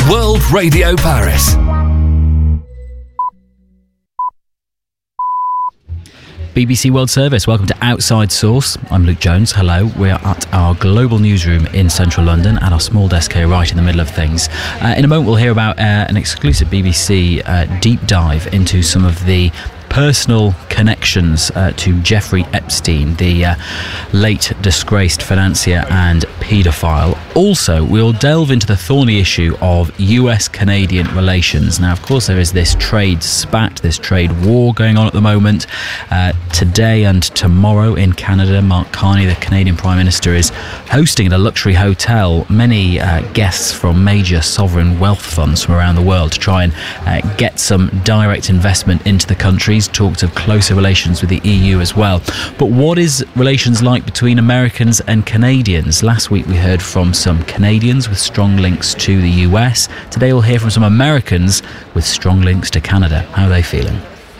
World Radio Paris. BBC World Service, welcome to Outside Source. I'm Luke Jones, hello. We are at our global newsroom in central London at our small desk here right in the middle of things. In a moment we'll hear about an exclusive BBC deep dive into some of the personal connections to Jeffrey Epstein, the late disgraced financier and paedophile. Also, we'll delve into the thorny issue of US-Canadian relations. Now, of course, there is this trade spat, this trade war going on at the moment. Today and tomorrow in Canada, Mark Carney, the Canadian Prime Minister, is hosting at a luxury hotel many guests from major sovereign wealth funds from around the world to try and get some direct investment into the country. Talked of closer relations with the EU as well. But what is relations like between Americans and Canadians? Last week we heard from some Canadians with strong links to the US. Today we'll hear from some Americans with strong links to Canada. How are they feeling?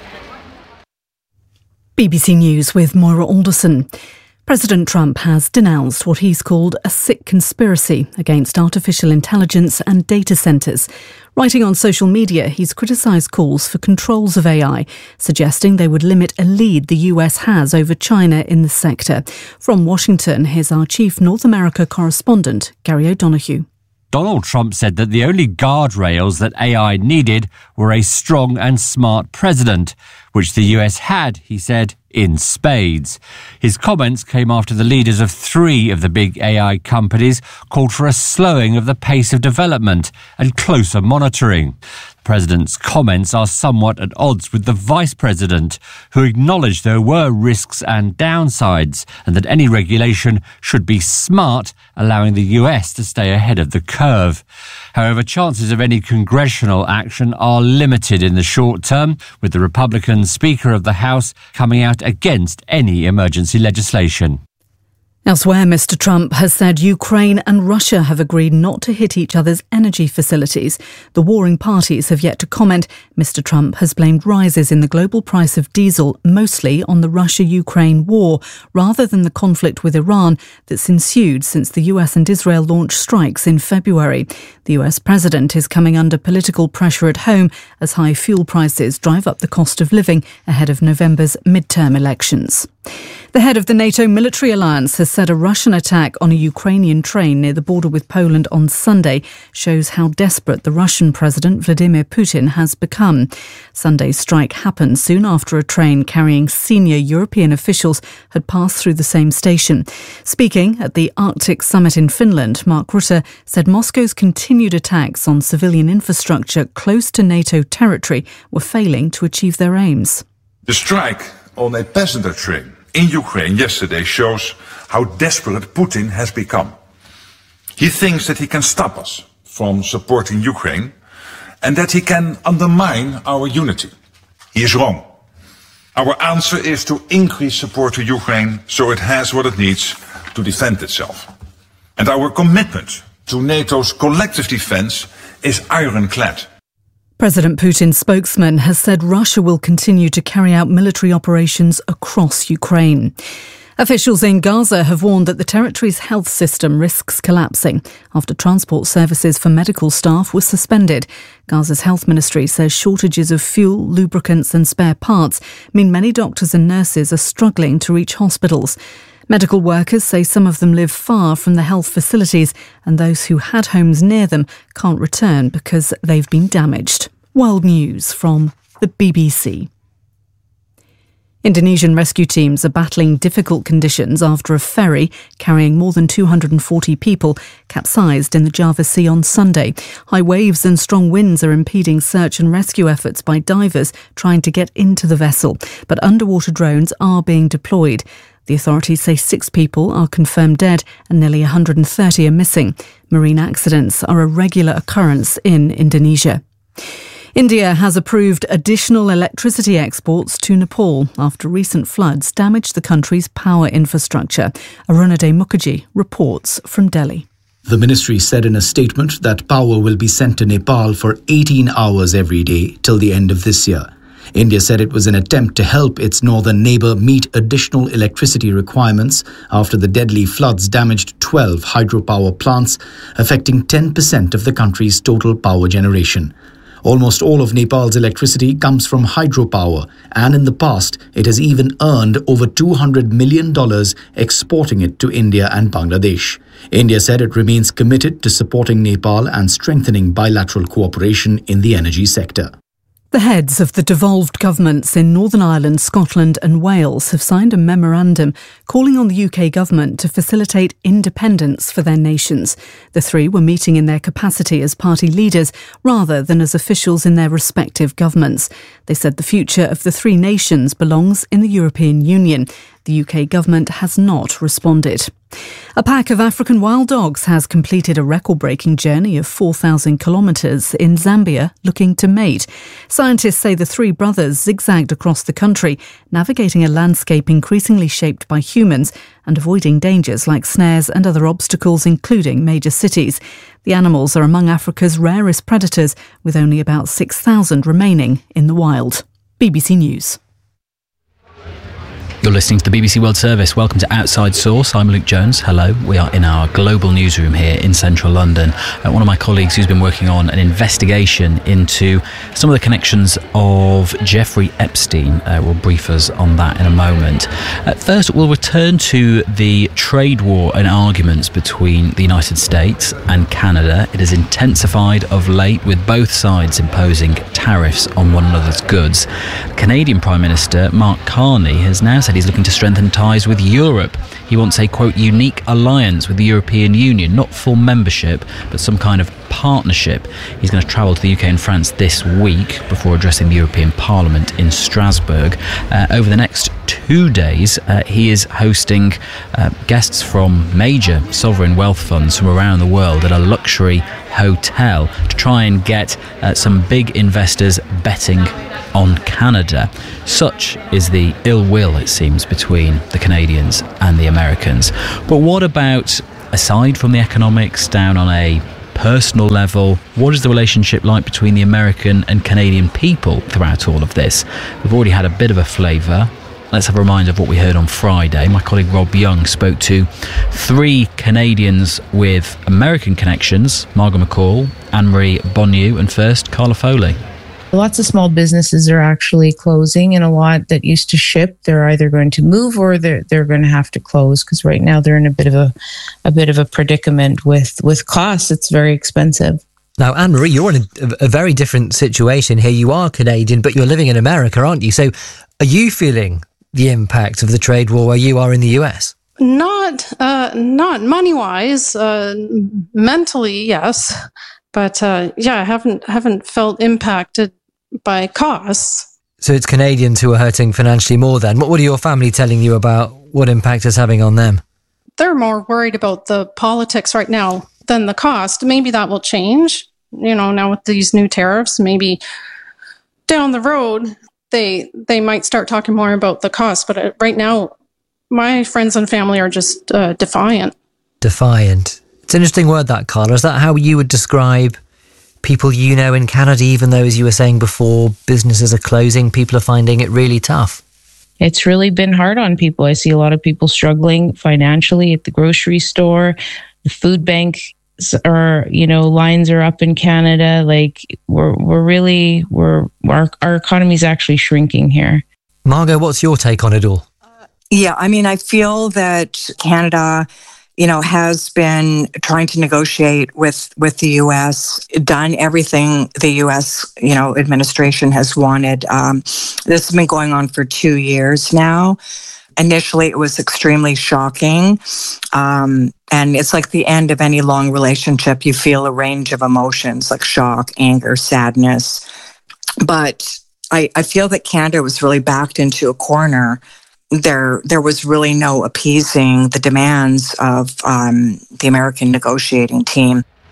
BBC News with Moira Alderson. President Trump has denounced what he's called a sick conspiracy against artificial intelligence and data centres. Writing on social media, he's criticised calls for controls of AI, suggesting they would limit a lead the US has over China in the sector. From Washington, here's our chief North America correspondent, Gary O'Donoghue. Donald Trump said that the only guardrails that AI needed were a strong and smart president, which the US had, he said, in spades. His comments came after the leaders of 3 of the big AI companies called for a slowing of the pace of development and closer monitoring. The president's comments are somewhat at odds with the vice president, who acknowledged there were risks and downsides and that any regulation should be smart, allowing the US to stay ahead of the curve. However, chances of any congressional action are limited in the short term, with the Republican Speaker of the House coming out against any emergency legislation. Elsewhere, Mr. Trump has said Ukraine and Russia have agreed not to hit each other's energy facilities. The warring parties have yet to comment. Mr. Trump has blamed rises in the global price of diesel mostly on the Russia-Ukraine war, rather than the conflict with Iran that's ensued since the US and Israel launched strikes in February. The US president is coming under political pressure at home as high fuel prices drive up the cost of living ahead of November's midterm elections. The head of the NATO military alliance has said a Russian attack on a Ukrainian train near the border with Poland on Sunday shows how desperate the Russian President Vladimir Putin has become. Sunday's strike happened soon after a train carrying senior European officials had passed through the same station. Speaking at the Arctic Summit in Finland, Mark Rutte said Moscow's continued attacks on civilian infrastructure close to NATO territory were failing to achieve their aims. The strike on a passenger train in Ukraine yesterday shows how desperate Putin has become. He thinks that he can stop us from supporting Ukraine and that he can undermine our unity. He is wrong. Our answer is to increase support to Ukraine so it has what it needs to defend itself. And our commitment to NATO's collective defense is ironclad. President Putin's spokesman has said Russia will continue to carry out military operations across Ukraine. Officials in Gaza have warned that the territory's health system risks collapsing after transport services for medical staff were suspended. Gaza's health ministry says shortages of fuel, lubricants and spare parts mean many doctors and nurses are struggling to reach hospitals. Medical workers say some of them live far from the health facilities and those who had homes near them can't return because they've been damaged. World News from the BBC. Indonesian rescue teams are battling difficult conditions after a ferry carrying more than 240 people capsized in the Java Sea on Sunday. High waves and strong winds are impeding search and rescue efforts by divers trying to get into the vessel, but underwater drones are being deployed. The authorities say 6 people are confirmed dead and nearly 130 are missing. Marine accidents are a regular occurrence in Indonesia. India has approved additional electricity exports to Nepal after recent floods damaged the country's power infrastructure. Arunadhay Mukherjee reports from Delhi. The ministry said in a statement that power will be sent to Nepal for 18 hours every day till the end of this year. India said it was an attempt to help its northern neighbour meet additional electricity requirements after the deadly floods damaged 12 hydropower plants, affecting 10% of the country's total power generation. Almost all of Nepal's electricity comes from hydropower, and in the past, it has even earned over $200 million exporting it to India and Bangladesh. India said it remains committed to supporting Nepal and strengthening bilateral cooperation in the energy sector. The heads of the devolved governments in Northern Ireland, Scotland and Wales have signed a memorandum calling on the UK government to facilitate independence for their nations. The three were meeting in their capacity as party leaders rather than as officials in their respective governments. They said the future of the three nations belongs in the European Union. The UK government has not responded. A pack of African wild dogs has completed a record-breaking journey of 4,000 kilometres in Zambia looking to mate. Scientists say the three brothers zigzagged across the country, navigating a landscape increasingly shaped by humans and avoiding dangers like snares and other obstacles, including major cities. The animals are among Africa's rarest predators, with only about 6,000 remaining in the wild. BBC News. You're listening to the BBC World Service. Welcome to Outside Source. I'm Luke Jones. Hello. We are in our global newsroom here in central London. One of my colleagues who's been working on an investigation into some of the connections of Jeffrey Epstein will brief us on that in a moment. First, we'll return to the trade war and arguments between the United States and Canada. It has intensified of late, with both sides imposing tariffs on one another's goods. Canadian Prime Minister Mark Carney has now said he's looking to strengthen ties with Europe. He wants a, quote, unique alliance with the European Union, not full membership, but some kind of partnership. He's going to travel to the UK and France this week before addressing the European Parliament in Strasbourg. Over the next 2 days, he is hosting guests from major sovereign wealth funds from around the world at a luxury hotel to try and get some big investors betting on Canada. Such is the ill will, it seems, between the Canadians and the Americans. But what about, aside from the economics, down on a personal level, what is the relationship like between the American and Canadian people throughout all of this? We've already had a bit of a flavour. Let's have a reminder of what we heard on Friday. My colleague Rob Young spoke to 3 Canadians with American connections: Margot McCall, Anne-Marie Bonneau, and first, Carla Foley. Lots of small businesses are actually closing, and a lot that used to ship, they're either going to move or they're going to have to close, because right now they're in a bit of a predicament with costs. It's very expensive. Now, Anne-Marie, you're in a very different situation here. You are Canadian, but you're living in America, aren't you? So are you feeling the impact of the trade war where you are in the US? Not money-wise. Mentally, yes. But I haven't felt impacted by costs. So it's Canadians who are hurting financially more then. What are your family telling you about what impact it's having on them? They're more worried about the politics right now than the cost. Maybe that will change, now with these new tariffs. Maybe down the road, they might start talking more about the cost. But right now, my friends and family are just defiant. Defiant. It's an interesting word, that, Carla. Is that how you would describe people you know in Canada, even though, as you were saying before, businesses are closing, people are finding it really tough? It's really been hard on people. I see a lot of people struggling financially at the grocery store. The food bank are, lines are up in Canada. Like our economy is actually shrinking here. Margot, what's your take on it all? I feel that Canada, has been trying to negotiate with the U.S., done everything the U.S., administration has wanted. This has been going on for 2 years now. Initially, it was extremely shocking. And it's like the end of any long relationship. You feel a range of emotions like shock, anger, sadness. But I feel that Canada was really backed into a corner. There was really no appeasing the demands of the American negotiating team.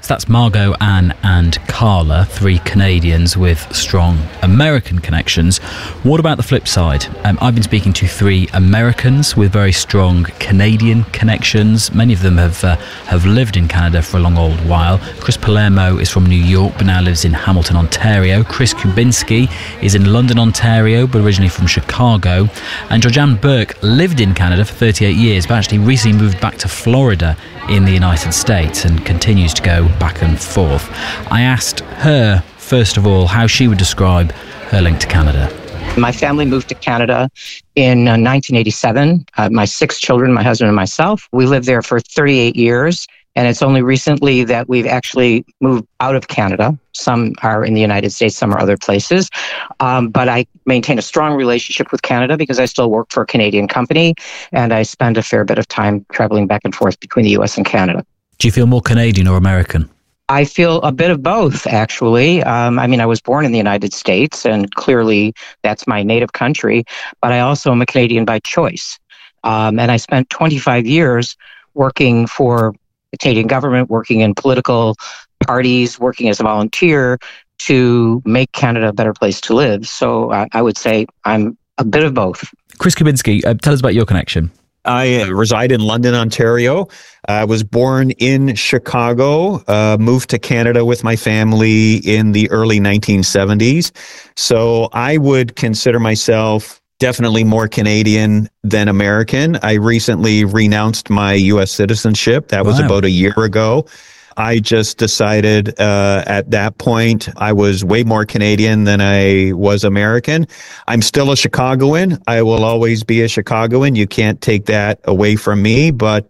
So that's Margot, Anne and Carla, 3 Canadians with strong American connections. What about the flip side? I've been speaking to 3 Americans with very strong Canadian connections. Many of them have lived in Canada for a long old while. Chris Palermo is from New York but now lives in Hamilton, Ontario. Chris Kubinski is in London, Ontario, but originally from Chicago. And Georgianne Burke lived in Canada for 38 years but actually recently moved back to Florida in the United States and continues to go back and forth. I asked her, first of all, how she would describe her link to Canada. My family moved to Canada in 1987. My 6 children, my husband and myself, we lived there for 38 years. And it's only recently that we've actually moved out of Canada. Some are in the United States, some are other places. But I maintain a strong relationship with Canada because I still work for a Canadian company and I spend a fair bit of time traveling back and forth between the US and Canada. Do you feel more Canadian or American? I feel a bit of both, actually. I was born in the United States and clearly that's my native country, but I also am a Canadian by choice. And I spent 25 years working for the Canadian government, working in political parties, working as a volunteer to make Canada a better place to live. So I would say I'm a bit of both. Chris Kubinski, tell us about your connection. I reside in London, Ontario. I was born in Chicago, moved to Canada with my family in the early 1970s. So I would consider myself definitely more Canadian than American. I recently renounced my U.S. citizenship. That was about a year ago. I just decided at that point I was way more Canadian than I was American. I'm still a Chicagoan. I will always be a Chicagoan. You can't take that away from me, but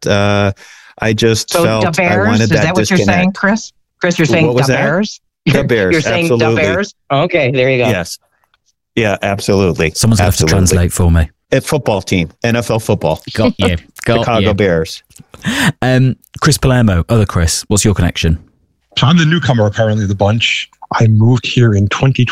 I just felt I wanted that disconnect. Is that what you're saying, Chris? Chris, you're saying the Bears? The Bears, You're saying absolutely. the Bears? Okay, there you go. Yes. Yeah, absolutely. Someone's going to have to translate for me. A football team, NFL football. Got you. Chicago Bears. Chris Palermo, other Chris, what's your connection? So I'm the newcomer, apparently, of the bunch. I moved here in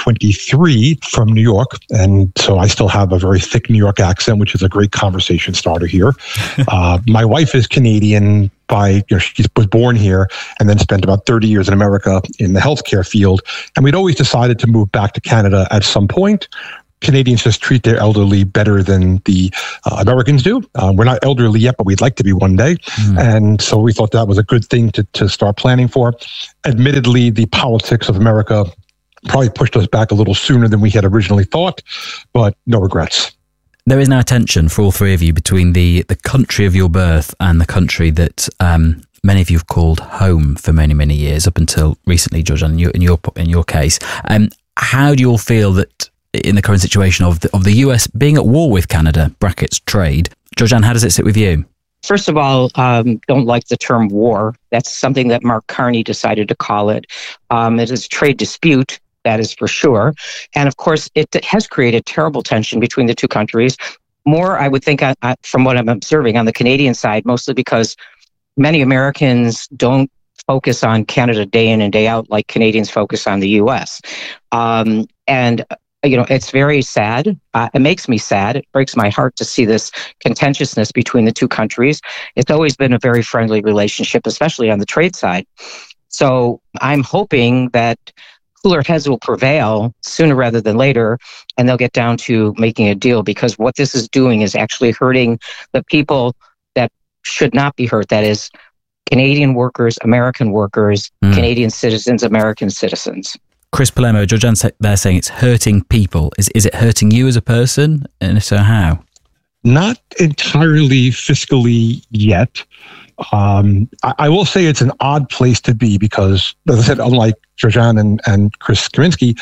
2023 from New York, and so I still have a very thick New York accent, which is a great conversation starter here. My wife is Canadian she was born here and then spent about 30 years in America in the healthcare field. And we'd always decided to move back to Canada at some point. Canadians just treat their elderly better than the Americans do. We're not elderly yet, but we'd like to be one day. And so we thought that was a good thing to start planning for. Admittedly, the politics of America probably pushed us back a little sooner than we had originally thought, but no regrets. There is now tension for all 3 of you between the country of your birth and the country that many of you have called home for many, many years, up until recently, Georgianne, in your case. How do you all feel that in the current situation of the US being at war with Canada, brackets trade? Georgianne, how does it sit with you? First of all, don't like the term war. That's something that Mark Carney decided to call it. It is a trade dispute, that is for sure. And of course, it has created terrible tension between the two countries. More, I would think, from what I'm observing on the Canadian side, mostly because many Americans don't focus on Canada day in and day out like Canadians focus on the US. It's very sad. It makes me sad. It breaks my heart to see this contentiousness between the two countries. It's always been a very friendly relationship, especially on the trade side. So I'm hoping that cooler heads will prevail sooner rather than later, and they'll get down to making a deal, because what this is doing is actually hurting the people that should not be hurt. That is Canadian workers, American workers, Canadian citizens, American citizens. Chris Palermo, Georgianne, they're saying it's hurting people. Is it hurting you as a person? And if so, how? Not entirely fiscally yet. I will say it's an odd place to be because, as I said, unlike Georgianne and Chris Kubinski,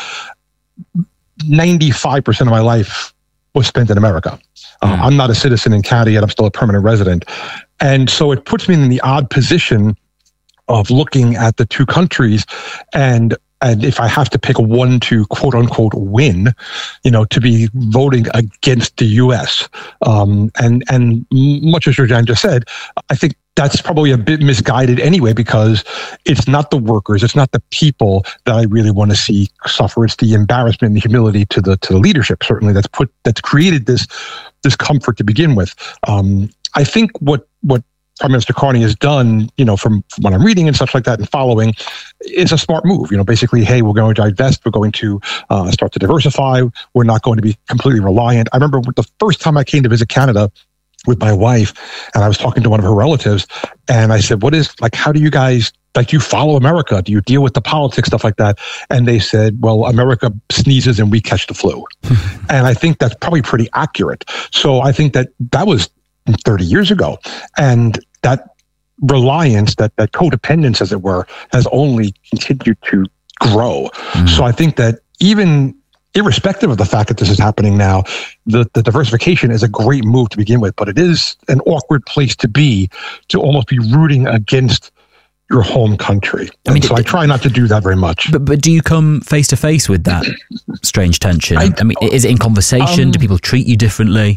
95% of my life was spent in America. I'm not a citizen in Canada yet. I'm still a permanent resident. And so it puts me in the odd position of looking at the two countries and if I have to pick one to quote unquote win, to be voting against the US. And much as Georgianne just said, I think that's probably a bit misguided anyway, because it's not the workers, it's not the people that I really want to see suffer. It's the embarrassment and the humility to the leadership, certainly, that's created this discomfort to begin with. I think what Prime Minister Carney has done, from what I'm reading and such like that and following, is a smart move. Basically, hey, we're going to divest. We're going to start to diversify. We're not going to be completely reliant. I remember the first time I came to visit Canada with my wife, and I was talking to one of her relatives, and I said, how do you guys, you follow America? Do you deal with the politics, stuff like that? And they said, well, America sneezes and we catch the flu. And I think that's probably pretty accurate. So I think that was 30 years ago. And that reliance, that codependence, as it were, has only continued to grow. So I think that even irrespective of the fact that this is happening now, the diversification is a great move to begin with, but it is an awkward place to be, to almost be rooting against your home country. So I try not to do that very much. But do you come face to face with that strange tension? Is it in conversation? Do people treat you differently?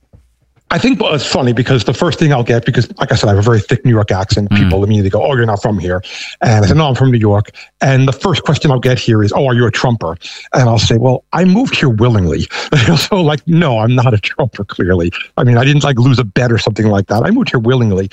I think it's funny because the first thing I'll get, because like I said, I have a very thick New York accent. People immediately go, oh, you're not from here. And I said, no, I'm from New York. And the first question I'll get here is, oh, are you a Trumper? And I'll say, well, I moved here willingly. So no, I'm not a Trumper, clearly. I didn't lose a bet or something like that. I moved here willingly.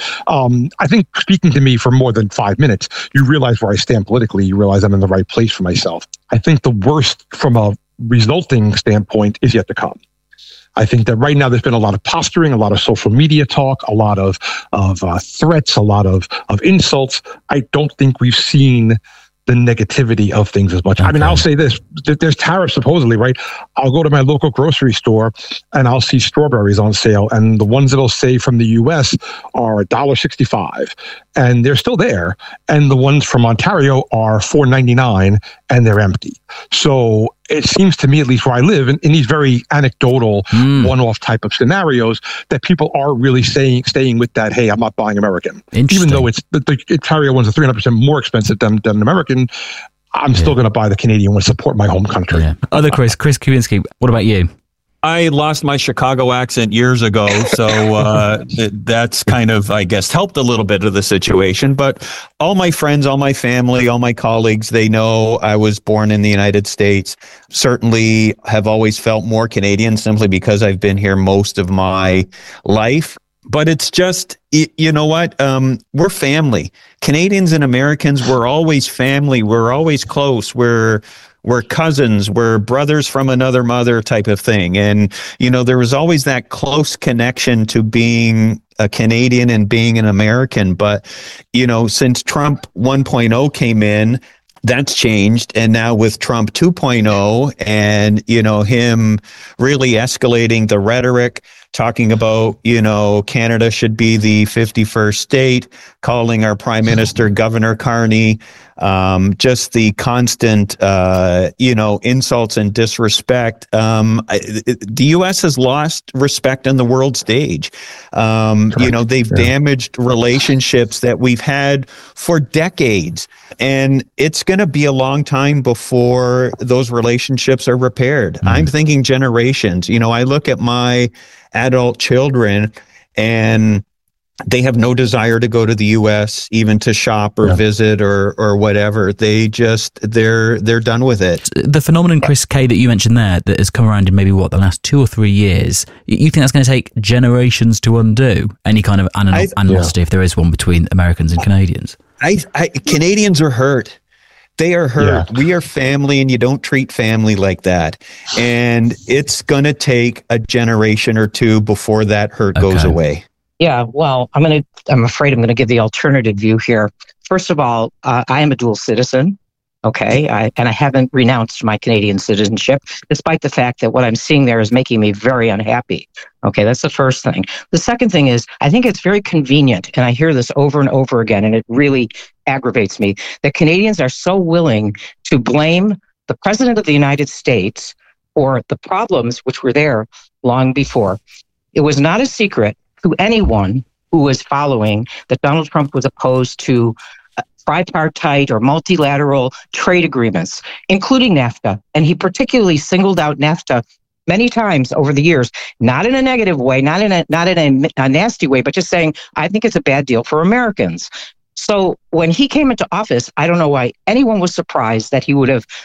I think speaking to me for more than 5 minutes, you realize where I stand politically. You realize I'm in the right place for myself. I think the worst from a resulting standpoint is yet to come. I think that right now there's been a lot of posturing, a lot of social media talk, a lot of threats, a lot of insults. I don't think we've seen the negativity of things as much. Okay. I'll say this, there's tariffs supposedly, right? I'll go to my local grocery store and I'll see strawberries on sale, and the ones that'll say from the US are $1.65 and they're still there. And the ones from Ontario are $4.99 and they're empty. So it seems to me, at least where I live, in these very anecdotal one-off type of scenarios, that people are really staying with that, hey, I'm not buying American. Even though the Ontario ones are 300% more expensive than American, I'm still going to buy the Canadian one, support my home country. Yeah. Other Chris Kowinski, what about you? I lost my Chicago accent years ago, so that's kind of, I guess, helped a little bit of the situation. But all my friends, all my family, all my colleagues, they know I was born in the United States. Certainly have always felt more Canadian simply because I've been here most of my life. But it's just, you know what? We're family. Canadians and Americans, we're always family. We're always close. We're cousins, we're brothers from another mother type of thing. And, there was always that close connection to being a Canadian and being an American. But, since Trump 1.0 came in, that's changed. And now with Trump 2.0 and, him really escalating the rhetoric, talking about, Canada should be the 51st state, calling our Prime Minister Governor Carney, just the constant, insults and disrespect. The U.S. has lost respect on the world stage. They've damaged relationships that we've had for decades. And it's going to be a long time before those relationships are repaired. I'm thinking generations. I look at my adult children and they have no desire to go to the U.S. even to shop or visit or whatever. They're done with it. The phenomenon, Chris K, that you mentioned there, that has come around in maybe the last 2 or 3 years, you think that's going to take generations to undo any kind of animosity, if there is one, between Americans and Canadians? Canadians are hurt. They are hurt. Yeah. We are family, and you don't treat family like that. And it's going to take a generation or two before that hurt goes away. Yeah, well, I'm afraid I'm going to give the alternative view here. First of all, I am a dual citizen. Okay, and I haven't renounced my Canadian citizenship, despite the fact that what I'm seeing there is making me very unhappy. Okay, that's the first thing. The second thing is, I think it's very convenient, and I hear this over and over again, and it really aggravates me, that Canadians are so willing to blame the President of the United States for the problems which were there long before. It was not a secret to anyone who was following that Donald Trump was opposed to tripartite or multilateral trade agreements, including NAFTA. And he particularly singled out NAFTA many times over the years, not in a negative way, not in a nasty way, but just saying, I think it's a bad deal for Americans. So when he came into office, I don't know why anyone was surprised that he would have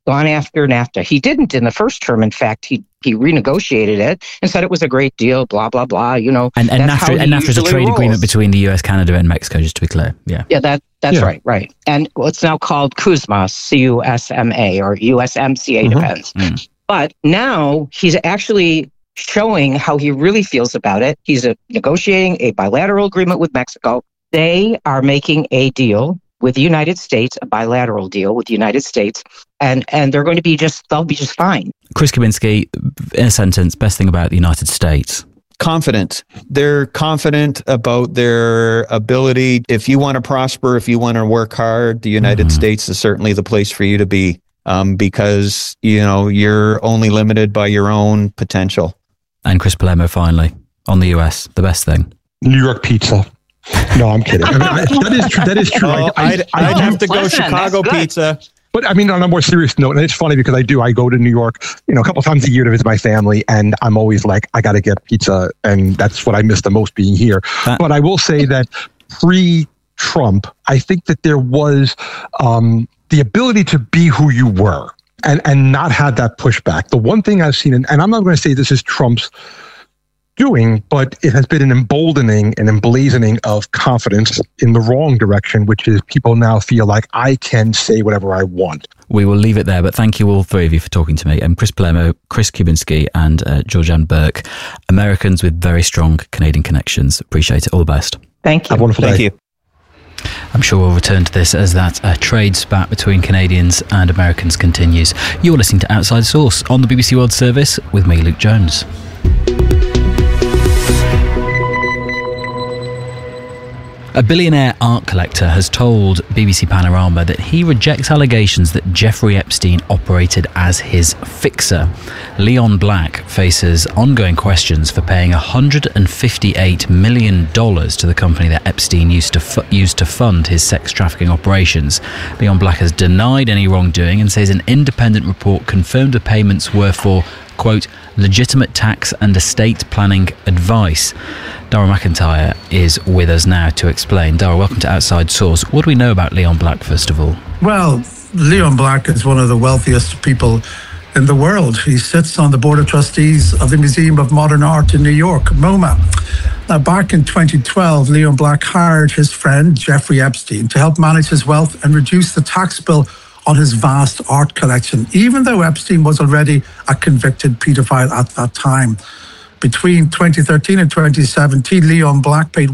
gone after NAFTA. He didn't in the first term. In fact, he renegotiated it and said it was a great deal, blah, blah, blah, And NAFTA is a trade agreement between the US, Canada, and Mexico, just to be clear. Yeah, that's right. And it's now called CUSMA, CUSMA, or USMCA, depends. But now he's actually showing how he really feels about it. He's negotiating a bilateral agreement with Mexico. They are making a deal with the United States, a bilateral deal with the United States, and they're going to be they'll be just fine. Chris Kubinski, in a sentence, best thing about the United States? Confident. They're confident about their ability. If you want to prosper, if you want to work hard, the United States is certainly the place for you to be, because, you're only limited by your own potential. And Chris Palermo, finally, on the US, the best thing? New York pizza. No, I'm kidding. That is true. I'd have to go Chicago pizza. But I mean, on a more serious note, and it's funny because I go to New York, a couple of times a year to visit my family, and I'm always like, I got to get pizza, and that's what I miss the most being here. But I will say that pre-Trump, I think that there was the ability to be who you were and not have that pushback. The one thing I've seen, and I'm not going to say this is Trump's doing, but it has been an emboldening and emblazoning of confidence in the wrong direction, which is people now feel like I can say whatever I want. We will leave it there, but thank you all three of you for talking to me. Chris Palermo, Chris Kubinski, and Georgianne Burke, Americans with very strong Canadian connections. Appreciate it. All the best. Thank you. Have a wonderful day. Thank you. I'm sure we'll return to this as that trade spat between Canadians and Americans continues. You're listening to Outside Source on the BBC World Service with me, Luke Jones. A billionaire art collector has told BBC Panorama that he rejects allegations that Jeffrey Epstein operated as his fixer. Leon Black faces ongoing questions for paying $158 million to the company that Epstein used to fund his sex trafficking operations. Leon Black has denied any wrongdoing and says an independent report confirmed the payments were for, quote, legitimate tax and estate planning advice. Dara McIntyre is with us now to explain. Dara, welcome to Outside Source. What do we know about Leon Black, first of all? Well, Leon Black is one of the wealthiest people in the world. He sits on the board of trustees of the Museum of Modern Art in New York, MoMA. Now, back in 2012, Leon Black hired his friend Jeffrey Epstein to help manage his wealth and reduce the tax bill on his vast art collection, even though Epstein was already a convicted paedophile at that time. Between 2013 and 2017, Leon Black paid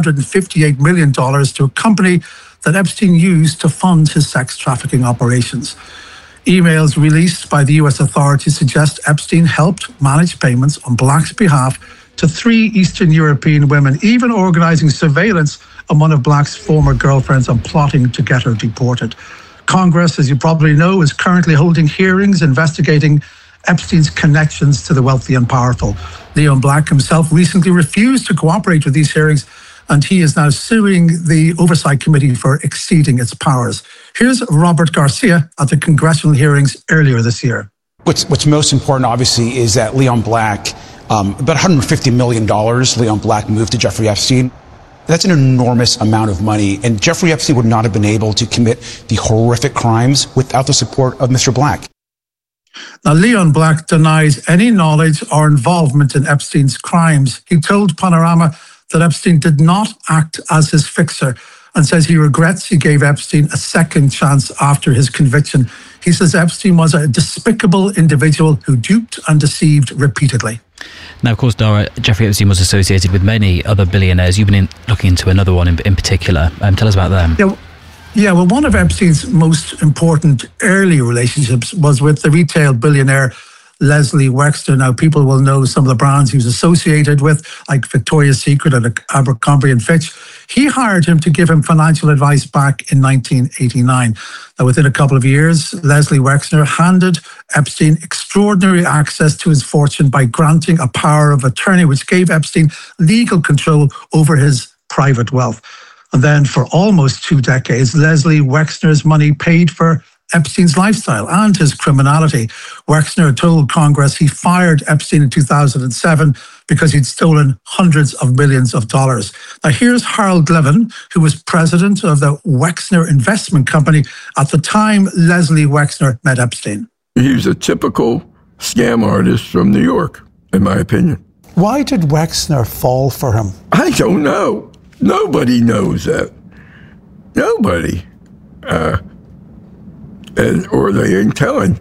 $158 million to a company that Epstein used to fund his sex trafficking operations. Emails released by the US authorities suggest Epstein helped manage payments on Black's behalf to 3 Eastern European women, even organizing surveillance on one of Black's former girlfriends and plotting to get her deported. Congress, as you probably know, is currently holding hearings investigating Epstein's connections to the wealthy and powerful. Leon Black himself recently refused to cooperate with these hearings, and he is now suing the Oversight Committee for exceeding its powers. Here's Robert Garcia at the congressional hearings earlier this year. What's most important, obviously, is that Leon Black, about $150 million Leon Black moved to Jeffrey Epstein. That's an enormous amount of money, and Jeffrey Epstein would not have been able to commit the horrific crimes without the support of Mr. Black. Now, Leon Black denies any knowledge or involvement in Epstein's crimes. He told Panorama that Epstein did not act as his fixer and says he regrets he gave Epstein a second chance after his conviction. He says Epstein was a despicable individual who duped and deceived repeatedly. Now, of course, Dara, Jeffrey Epstein was associated with many other billionaires. You've been looking into another one in particular. Tell us about them. Yeah, well, one of Epstein's most important early relationships was with the retail billionaire Leslie Wexner. Now, people will know some of the brands he was associated with, like Victoria's Secret and Abercrombie & Fitch. He hired him to give him financial advice back in 1989. Now, within a couple of years, Leslie Wexner handed Epstein extraordinary access to his fortune by granting a power of attorney, which gave Epstein legal control over his private wealth. And then for almost 2 decades, Leslie Wexner's money paid for Epstein's lifestyle and his criminality. Wexner told Congress he fired Epstein in 2007 because he'd stolen hundreds of millions of dollars. Now, here's Harold Levin, who was president of the Wexner Investment Company at the time Leslie Wexner met Epstein. He's a typical scam artist from New York, in my opinion. Why did Wexner fall for him? I don't know. Nobody knows that. Nobody. Or they ain't telling.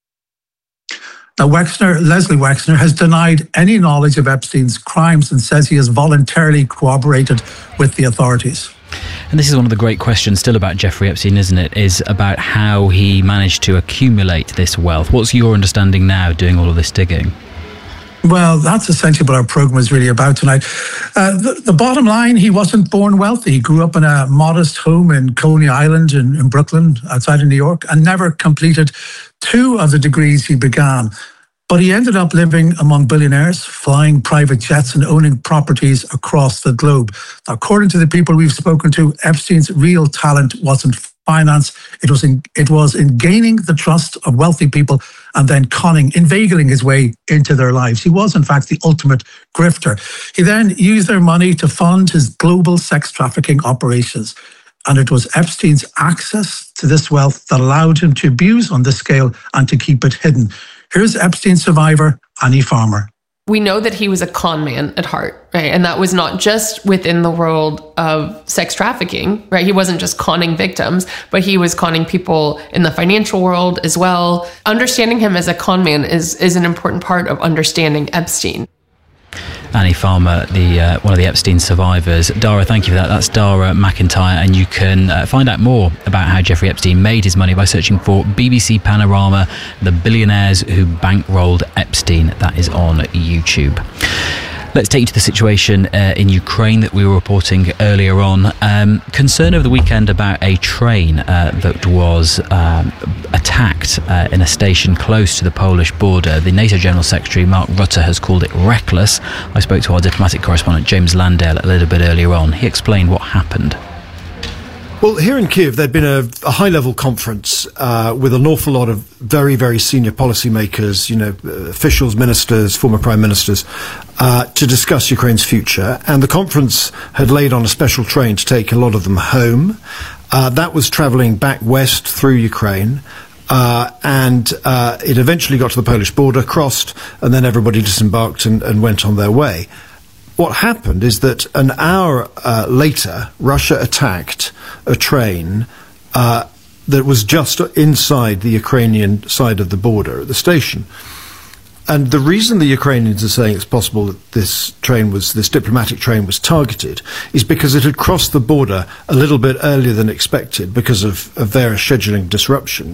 Now, Leslie Wexner, has denied any knowledge of Epstein's crimes and says he has voluntarily cooperated with the authorities. And this is one of the great questions still about Jeffrey Epstein, isn't it? Is about how he managed to accumulate this wealth. What's your understanding now, doing all of this digging? Well, that's essentially what our program is really about tonight. The bottom line, he wasn't born wealthy. He grew up in a modest home in Coney Island in Brooklyn, outside of New York, and never completed 2 of the degrees he began. But he ended up living among billionaires, flying private jets and owning properties across the globe. Now, according to the people we've spoken to, Epstein's real talent wasn't finance. It was in gaining the trust of wealthy people and then inveigling his way into their lives. He was, in fact, the ultimate grifter. He then used their money to fund his global sex trafficking operations. And it was Epstein's access to this wealth that allowed him to abuse on this scale and to keep it hidden. Here's Epstein survivor Annie Farmer. We know that he was a con man at heart, right? And that was not just within the world of sex trafficking, right? He wasn't just conning victims, but he was conning people in the financial world as well. Understanding him as a con man is an important part of understanding Epstein. Annie Farmer, one of the Epstein survivors. Dara, thank you for that. That's Dara McIntyre, and you can find out more about how Jeffrey Epstein made his money by searching for BBC Panorama, The Billionaires Who Bankrolled Epstein. That is on YouTube. Let's take you to the situation in Ukraine that we were reporting earlier on. Concern over the weekend about a train that was attacked in a station close to the Polish border. The NATO General Secretary, Mark Rutte, has called it reckless. I spoke to our diplomatic correspondent, James Landale, a little bit earlier on. He explained what happened. Well, here in Kyiv, there'd been a high-level conference with an awful lot of very, very senior policymakers, officials, ministers, former prime ministers, to discuss Ukraine's future. And the conference had laid on a special train to take a lot of them home. That was travelling back west through Ukraine. And it eventually got to the Polish border, crossed, and then everybody disembarked and went on their way. What happened is that an hour later, Russia attacked a train that was just inside the Ukrainian side of the border at the station. And the reason the Ukrainians are saying it's possible that this diplomatic train was targeted is because it had crossed the border a little bit earlier than expected because of various scheduling disruptions.